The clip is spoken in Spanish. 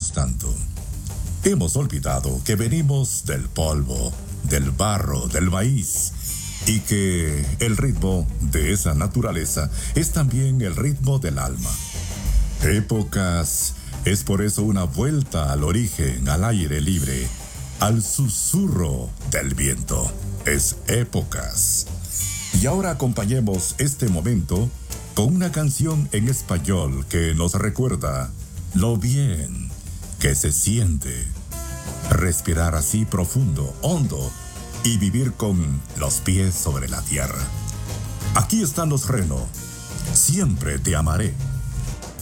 amamos tanto. Hemos olvidado que venimos del polvo, del barro, del maíz, y que el ritmo de esa naturaleza es también el ritmo del alma. Épocas es por eso una vuelta al origen, al aire libre, al susurro del viento. Es épocas. Y ahora acompañemos este momento con una canción en español que nos recuerda lo bien que se siente respirar así profundo, hondo y vivir con los pies sobre la tierra. Aquí están los Reno. Siempre te amaré.